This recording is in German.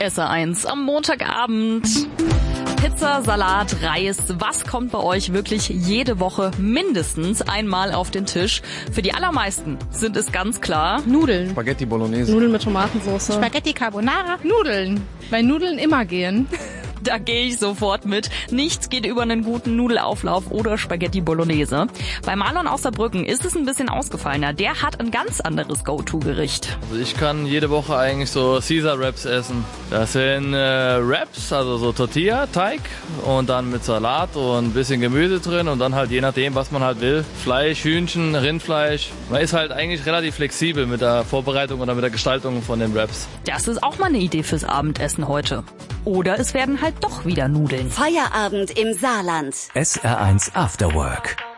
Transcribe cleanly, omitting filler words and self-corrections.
SR1 am Montagabend. Pizza, Salat, Reis, was kommt bei euch wirklich jede Woche mindestens einmal auf den Tisch? Für die allermeisten sind es ganz klar Nudeln. Spaghetti Bolognese. Nudeln mit Tomatensauce. Spaghetti Carbonara. Nudeln. Weil Nudeln immer gehen. Da gehe ich sofort mit. Nichts geht über einen guten Nudelauflauf oder Spaghetti Bolognese. Bei Marlon aus Saarbrücken ist es ein bisschen ausgefallener. Der hat ein ganz anderes Go-To-Gericht. Also ich kann jede Woche eigentlich so Caesar Wraps essen. Das sind Wraps, also so Tortilla-Teig und dann mit Salat und ein bisschen Gemüse drin und dann halt je nachdem, was man halt will. Fleisch, Hühnchen, Rindfleisch. Man ist halt eigentlich relativ flexibel mit der Vorbereitung oder mit der Gestaltung von den Wraps. Das ist auch mal eine Idee fürs Abendessen heute. Oder es werden halt doch wieder Nudeln. Feierabend im Saarland. SR1 After Work.